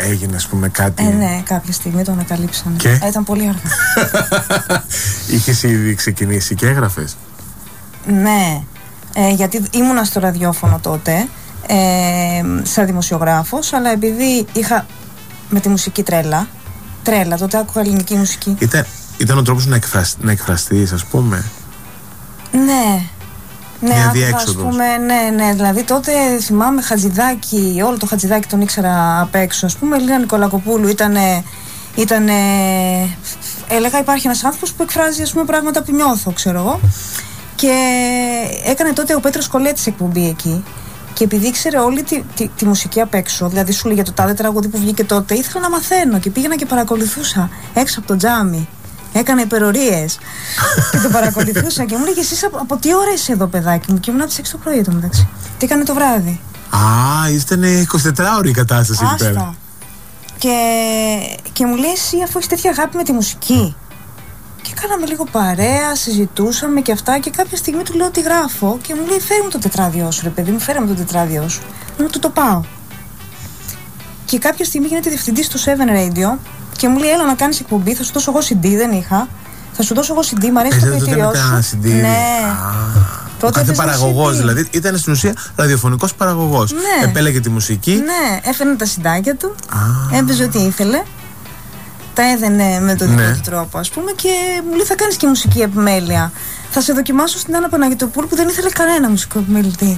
έγινε, ας πούμε, κάτι? Ναι, κάποια στιγμή το ανακαλύψανε. Και? Ήταν πολύ αργά. Είχες ήδη ξεκινήσει και έγραφες? Ναι, γιατί ήμουνα στο ραδιόφωνο τότε, σαν δημοσιογράφος, αλλά επειδή είχα με τη μουσική τρέλα, τότε άκουγα ελληνική μουσική. Ήταν ο τρόπος να εκφραστείς, ας πούμε. Ναι. Ναι, μια άκουγα, διέξοδος. ας πούμε, ναι, δηλαδή τότε θυμάμαι Χατζηδάκη, όλο το Χατζηδάκη τον ήξερα απ' έξω, ας πούμε. Ελίνα Νικολακοπούλου ήταν έλεγα, υπάρχει ένας άνθρωπος που εκφράζει, ας πούμε, πράγματα που νιώθω, ξέρω εγώ. Και έκανε τότε ο Πέτρος Κολέτης εκπομπή εκεί. Και επειδή ήξερε όλη τη μουσική απ' έξω, δηλαδή σου λέει για το τάδε τραγούδι που βγήκε τότε, ήθελα να μαθαίνω και πήγαινα και παρακολουθούσα έξω από το τζάμι. Έκανα υπερορίες και το παρακολουθούσα και μου λέγε, εσύ από τι ώρα είσαι εδώ, παιδάκι μου? Και ήμουν από τις 6 το πρωί εδώ μεταξύ. Τι έκανε το βράδυ? Ήταν 24ώρη η κατάσταση εκεί πέρα. Και μου λέει, εσύ αφού έχεις τέτοια αγάπη με τη μουσική. Και κάναμε λίγο παρέα, συζητούσαμε και αυτά. Και κάποια στιγμή του λέω ότι γράφω. Και μου λέει, φέρε μου το τετράδιό σου, ρε παιδί μου, φέρε μου το τετράδιό σου. Μου το πάω. Και κάποια στιγμή γίνεται διευθυντής στο 7 Radio. Και μου λέει, έλα να κάνεις εκπομπή, θα σου δώσω εγώ CD, δεν είχα. Θα σου δώσω εγώ CD, μ' αρέσει το κριτήριό σου. Ναι. Ο κάθε παραγωγός, δηλαδή, ήταν στην ουσία ραδιοφωνικός παραγωγός. Ναι. Επέλεγε τη μουσική. Ναι, έφερνε τα συντάκια του, έπαιζε ό,τι ήθελε. Τα έδαινε με τον δικό του τρόπο, ας πούμε, και μου λέει, θα κάνεις και μουσική επιμέλεια. Θα σε δοκιμάσω στην Άννα Παναγιωτοπούλου που δεν ήθελε κανένα μουσικό επιμελητή.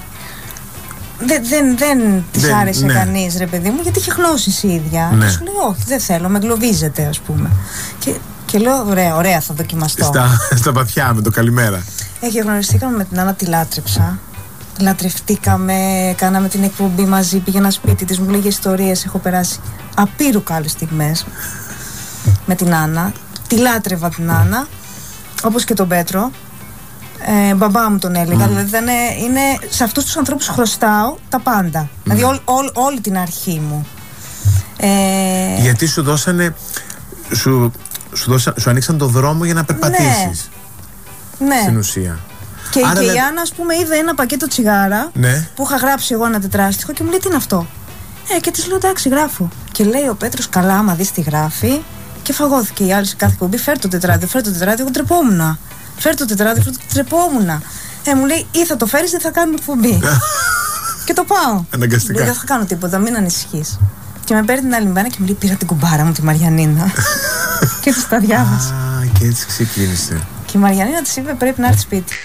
Δεν της άρεσε κανείς, ρε παιδί μου, γιατί είχε γνώσεις η ίδια. Ναι. Και σου λέει, όχι, δεν θέλω, με εγκλωβίζεται, ας πούμε. Και λέω, ωραία, θα δοκιμαστώ. Στα βαθιά, με το καλημέρα. Γνωριστήκαμε με την Άννα, τη λάτρεψα. Λατρευτήκαμε, κάναμε την εκπομπή μαζί, πήγαινα σπίτι της, μου λέγε ιστορίες. Έχω περάσει απείρου καλές στιγμές με την Άννα. Τη λάτρευα την Άννα, όπως και τον Πέτρο. Μπαμπά μου τον έλεγα. Δηλαδή είναι, σε αυτούς τους ανθρώπους χρωστάω τα πάντα. Δηλαδή όλη την αρχή μου. Γιατί σου δώσανε, σου ανοίξαν το δρόμο για να περπατήσεις. Ναι. Στην ουσία. Και η Άννα, ας πούμε, είδε ένα πακέτο τσιγάρα, ναι, που είχα γράψει εγώ ένα τετράστιχο και μου λέει, τι είναι αυτό? Και της λέω, εντάξει, γράφω. Και λέει ο Πέτρος, καλά, άμα δεις τι γράφει. Και φαγώθηκε η άλλη σε κάθε κομπή, φέρ το τετράδιο, εγώ τρεπόμουνα. Φέρ το τετράδιο, τρεπόμουνα. Μου λέει, ή θα το φέρεις ή θα κάνουμε εκπομπή. Και το πάω. Αναγκαστικά. Λέει, δεν θα κάνω τίποτα, μην ανησυχείς. Και με παίρνει την άλλη μέρα και μου λέει, πήρα την κουμπάρα μου, τη Μαριανίνα. Και της τα διάβασα. Και έτσι ξεκίνησε. Και η Μαριανίνα της είπε, πρέπει να έρθει σπίτι.